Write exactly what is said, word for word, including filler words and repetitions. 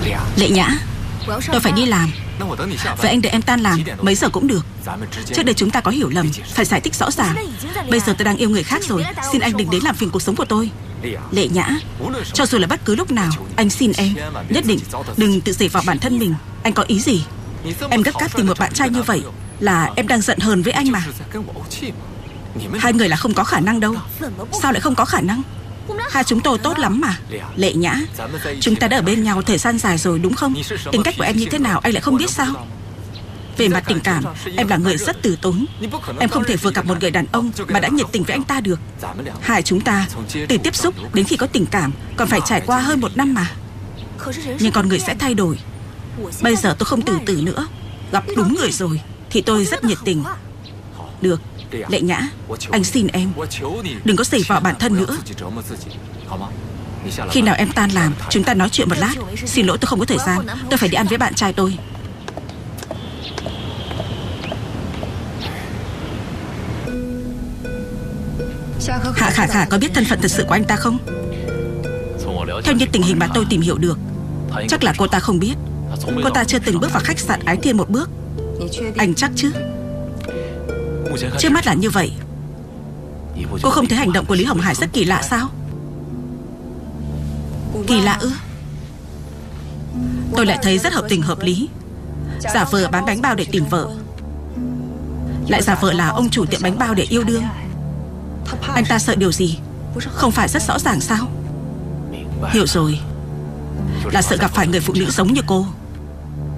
Lệ Nhã, tôi phải đi làm. Vậy anh đợi em tan làm, mấy giờ cũng được. Trước đây chúng ta có hiểu lầm, phải giải thích rõ ràng. Bây giờ tôi đang yêu người khác rồi, xin anh đừng đến làm phiền cuộc sống của tôi. Lệ Nhã, cho dù là bất cứ lúc nào, anh xin em, nhất định đừng tự dày vào bản thân mình. Anh có ý gì? Em gấp gáp tìm một bạn trai như vậy là em đang giận hờn với anh mà. Hai người là không có khả năng đâu. Sao lại không có khả năng? Hai chúng tôi tốt lắm mà. Lệ Nhã, chúng ta đã ở bên nhau thời gian dài rồi đúng không? Tính cách của em như thế nào anh lại không biết sao? Về mặt tình cảm, em là người rất từ tốn. Em không thể vừa gặp một người đàn ông mà đã nhiệt tình với anh ta được. Hai chúng ta từ tiếp xúc đến khi có tình cảm còn phải trải qua hơn một năm mà. Nhưng con người sẽ thay đổi. Bây giờ tôi không từ từ nữa. Gặp đúng người rồi thì tôi rất nhiệt tình. Được, Lệ Nhã, anh xin em, đừng có xỉ vào bản thân nữa. Khi nào em tan làm, chúng ta nói chuyện một lát. Xin lỗi tôi không có thời gian, tôi phải đi ăn với bạn trai tôi. Hạ Khả Khả có biết thân phận thật sự của anh ta không? Theo như tình hình mà tôi tìm hiểu được, chắc là cô ta không biết. Cô ta chưa từng bước vào khách sạn Ái Thiên một bước. Anh chắc chứ? Trước mắt là như vậy. Cô không thấy hành động của Lý Hồng Hải rất kỳ lạ sao? Kỳ lạ ư? Tôi lại thấy rất hợp tình hợp lý. Giả vờ bán bánh bao để tìm vợ, lại giả vờ là ông chủ tiệm bánh bao để yêu đương. Anh ta sợ điều gì? Không phải rất rõ ràng sao? Hiểu rồi. Là sợ gặp phải người phụ nữ giống như cô.